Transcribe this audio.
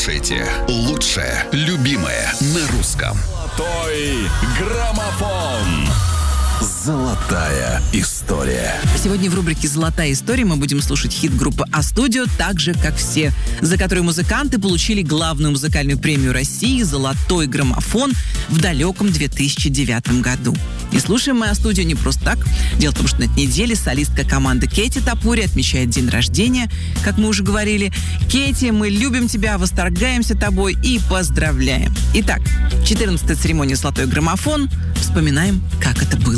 Слушайте лучшее, любимое на русском. Золотой граммофон. Золотая история. Сегодня в рубрике «Золотая история» мы будем слушать хит группы А-Студио «Так же, как все», за который музыканты получили главную музыкальную премию России «Золотой граммофон» в далеком 2009 году. И слушаем мы А-Студио не просто так. Дело в том, что на этой неделе солистка команды Кэти Топури отмечает день рождения, как мы уже говорили. Кэти, мы любим тебя, восторгаемся тобой и поздравляем. Итак, 14-я церемония «Золотой граммофон». Вспоминаем, как это было.